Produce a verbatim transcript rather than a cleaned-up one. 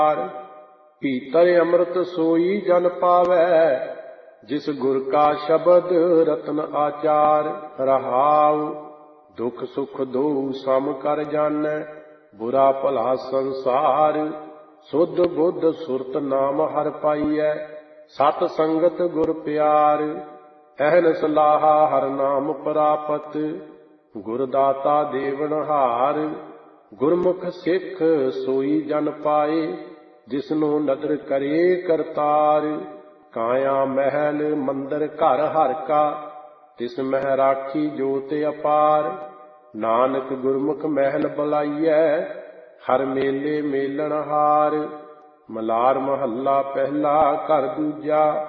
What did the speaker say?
ਭੀਤਰ ਅੰਮ੍ਰਿਤ ਸੋਈ ਜਨ ਪਾਵੈ, ਜਿਸ ਗੁਰ ਕਾ ਸ਼ਬਦ ਰਤਨ ਆਚਾਰ। ਰਹਾਉ ਦੁਖ ਸੁਖ ਦੋਊ ਸਮ ਕਰ ਜਾਣੈ, ਬੁਰਾ ਭਲਾ ਸੰਸਾਰ। ਸੁਧ ਬੁੱਧ ਸੁਰਤ ਨਾਮ ਹਰਿ ਪਾਈਐ, ਸਤ ਸੰਗਤ ਗੁਰ ਪਿਆਰ। ਅਹਨਿ ਲਾਹਾ ਹਰਿ ਨਾਮ ਪ੍ਰਾਪਤ, ਗੁਰ ਦਾਤਾ ਦੇਵਨਹਾਰ। ਗੁਰਮੁਖ ਸਿੱਖ ਸੋਈ ਜਨ ਪਾਏ, ਜਿਸਨੂੰ ਨਦਰ ਕਰੇ ਕਰਤਾਰ। ਕਾਇਆ ਮਹਿਲ ਮੰਦਰ ਘਰ ਹਰਿ ਕਾ, ਤਿਸ ਮਹਿ ਰਾਖੀ ਜੋਤਿ ਅਪਾਰ। ਨਾਨਕ ਗੁਰਮੁਖ ਮਹਿਲ ਬੁਲਾਈਐ, ਹਰ ਮੇਲੇ ਮੇਲਣ ਹਾਰ। ਮਲਾਰ ਮਹੱਲਾ ਪਹਿਲਾ ਘਰ ਦੂਜਾ,